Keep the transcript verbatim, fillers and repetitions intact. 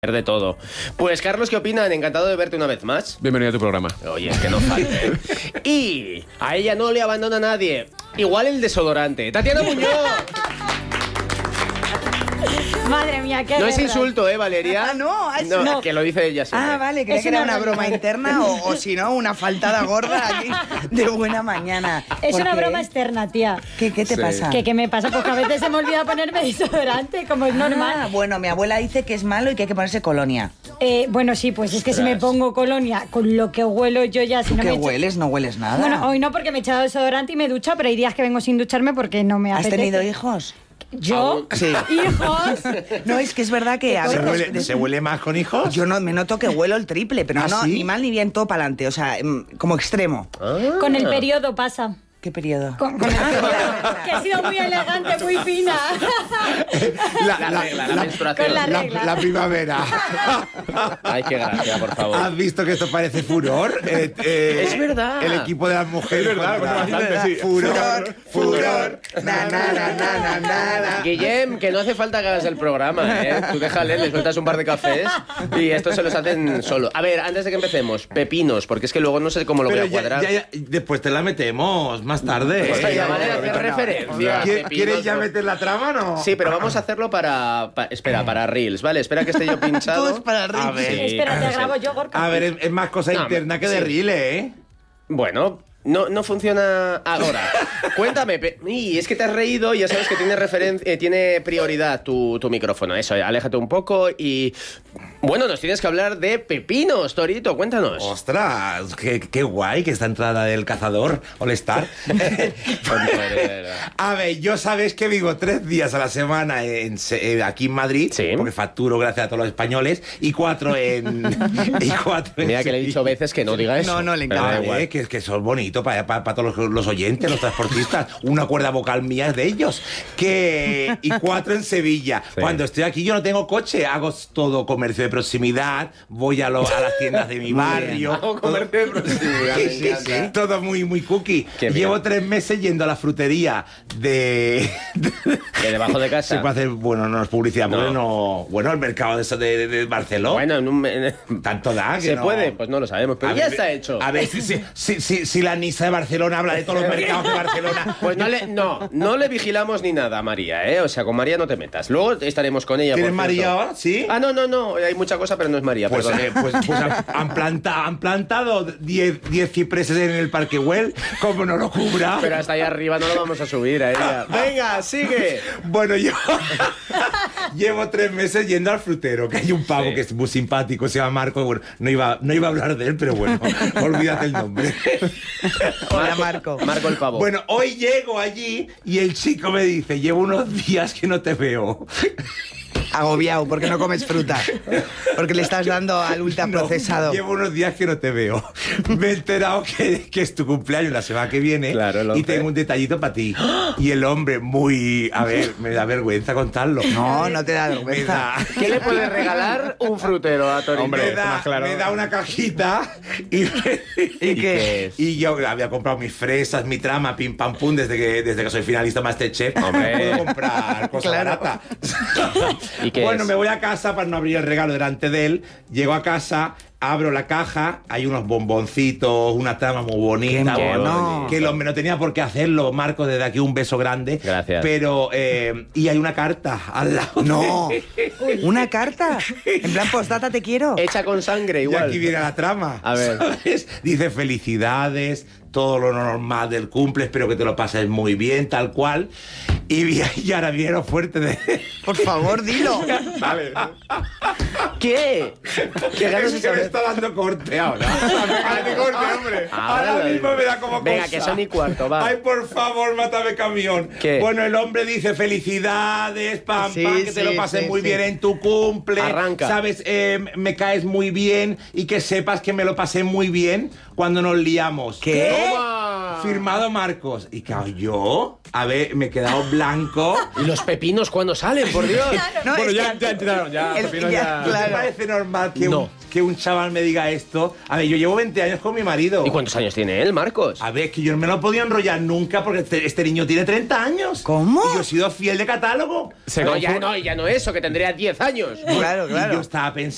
De todo. Pues Carlos, ¿qué opinan? Encantado de verte una vez más. Bienvenido a tu programa. Oye, es que no falte, ¿eh? Y a ella no le abandona nadie. Igual el desodorante. ¡Tatiana Muñoz! Madre mía, qué No es guerra. insulto, ¿eh, Valeria? Ah, no, es- no, no. que lo dice ella siempre. Ah, vale, creía Es que era una una broma broma. interna o, o si no, una faltada gorda aquí de buena mañana. Es ¿Por una qué? broma externa, tía. ¿Qué, qué te Sí. pasa? ¿Qué, ¿Qué me pasa? Porque a veces se me olvida ponerme desodorante, como es Ah, normal. bueno, mi abuela dice que es malo y que hay que ponerse colonia. Eh, bueno, sí, pues es que si me pongo colonia con lo que huelo yo ya, si no ¿Qué me echo- hueles? No hueles nada. Bueno, hoy no porque me he echado desodorante y me ducho, pero hay días que vengo sin ducharme porque no me ¿Has apetece. tenido hijos? ¿Yo? Sí. ¿Hijos? No, es que es verdad que a ¿Se veces... huele, ¿Se huele más con hijos? Yo no, me noto que huelo el triple, pero ¿Ah, no, sí? ni mal ni bien, todo para adelante. O sea, em, como extremo. Con el periodo pasa. ¿Qué periodo? Con, con el periodo. Que he sido muy elegante, muy fina. La, La la- regla, la la- menstruación. Con la la- regla. la primavera. Ay, qué gracia, por favor. ¿Has visto que esto parece furor? Eh, eh, Es verdad. El equipo de las mujeres. Es verdad, contra- bueno, bastante, sí. Furor, furor. Na, na, na, na, na, na, na. Guillem, que no hace falta que hagas el programa, ¿eh? Tú déjale, le sueltas un par de cafés y estos se los hacen solo. A ver, antes de que empecemos, pepinos, porque es que luego no sé cómo lo Pero voy a ya, cuadrar. ya- ya- después te la metemos más tarde. Pues Eh, ya vale no, hacer no, referencia. ¿Qui- Pepinos, ¿Quieres ya no. meter la trama o no? Sí, pero vamos a hacerlo para, pa- espera, para Reels, ¿vale? Espera que esté yo pinchado. Todo es para Reels. A ver. Sí. Espera, te grabo yo, Gorka. A ver, es, es más cosa No, interna que de sí. rile, ¿eh? Bueno, no, no funciona ahora. Cuéntame, pe- y es que te has reído y ya sabes que tiene referen- eh, tiene prioridad tu, tu micrófono. Eso, eh, aléjate un poco y... Bueno, nos tienes que hablar de pepinos, Torito, cuéntanos. Ostras, qué, qué guay que esta entrada del cazador, All Star. A ver, yo sabéis que vivo tres días a la semana en, Se- eh, aquí en Madrid, Sí. porque facturo gracias a todos los españoles, y cuatro en... y cuatro en Mira que le he Sevilla. dicho veces que no diga eso. No, no, le Pero da encanta, igual. Vale, que, que eso es bonito para, para, para todos los, los oyentes, los transportistas. Una cuerda vocal mía es de ellos. Que, y cuatro en Sevilla. Sí. Cuando estoy aquí yo no tengo coche, hago todo comercio de proximidad, voy a, lo- a las tiendas de mi barrio. Hago comercio de proximidad, me Sí, sí, encanta. sí, todo muy, muy cookie. Qué bien. Llevo tres meses yendo a la frutería de... De debajo de casa. Se puede hacer, bueno, no es publicidad, No. porque no... Bueno, el mercado de, de, de Barcelona. Bueno, en un... en- Tanto da que ¿Se no- puede? Pues no lo sabemos, pero A ya ver, está hecho. A ver, si, si, si, si, si la Nisa de Barcelona habla de todos los mercados de Barcelona. Pues no le, no, no le vigilamos ni nada a María, ¿eh? O sea, con María no te metas. Luego estaremos con ella. ¿Tienes por cierto. María ahora? ¿Sí? Ah, no, no, no. Hay mucha cosa, pero no es María. Pues, perdona. eh, pues, pues han, han planta- han plantado diez cipreses en el Parque Güell, como no lo cubra. Pero hasta ahí arriba no lo vamos a subir a ella. Venga, sigue. Bueno, yo llevo tres meses yendo al frutero, que hay un pavo Sí. que es muy simpático, se llama Marco. Bueno, no iba, no iba a hablar de él, pero bueno, olvídate el nombre. Hola, Marco. Marco el pavo. Bueno, hoy llego allí y el chico me dice, llevo unos días que no te veo. Agobiado porque no comes fruta. Porque le estás dando al ultraprocesado. No, llevo unos días que no te veo. Me he enterado que, que es tu cumpleaños la semana que viene. Claro, el y once. tengo un detallito para ti. Y el hombre, muy... A ver, me da vergüenza contarlo. No, no te da Me vergüenza. da... ¿Qué le puede regalar un frutero a Torito? Hombre, me, está da, más claro. me da una cajita y, ¿Y qué es? y yo había comprado mis fresas, mi trama, pim pam pum, desde que, desde que soy finalista Masterchef. Hombre. Puedo comprar cosas Claro. baratas. ¿Y qué Bueno, es? me voy a casa para no abrir el regalo delante de él. Llego a casa, abro la caja, hay unos bomboncitos, una trama muy bonita. Qué mono. Que el hombre no tenía por qué hacerlo, Marco, desde aquí un beso grande. Gracias. Pero, eh, y hay una carta al lado. No. ¿Una carta? En plan, postdata, te quiero. Hecha con sangre Y igual. aquí viene la trama. A ver. ¿sabes? Dice felicidades, todo lo normal del cumple, espero que te lo pases muy bien, tal cual. Y, vi- y ahora viene lo fuerte de... Por favor, dilo. Vale. ¿Qué? ¿Qué ganas Es de que me saber? está dando corte ahora. Date corte, hombre. Ahora Ahora mismo me da como Venga, cosa. que son y cuarto, va. Ay, por favor, mátame camión. ¿Qué? Bueno, el hombre dice felicidades, pam, Sí, pam, que te sí, lo pases sí, muy sí. bien en tu cumple. Arranca. Sabes, Eh, me caes muy bien y que sepas que me lo pasé muy bien cuando nos liamos. ¿Qué? ¡Toma! Firmado Marcos. Y claro, yo, a ver, me he quedado blanco. ¿Y los pepinos cuándo salen, por Dios? No, Bueno, es ya, que- ya entraron, ya. el- Pepino, ya, ya. ¿No te claro. parece normal que, No. un, que un chaval me diga esto? A ver, yo llevo veinte años con mi marido. ¿Y cuántos años tiene él, Marcos? A ver, es que yo no me lo podía enrollar nunca porque este, este niño tiene treinta años. ¿Cómo? Y yo he sido fiel de catálogo. Se no, confu- ya no, ya no eso, que tendría diez años. Claro, Y claro. yo estaba pensando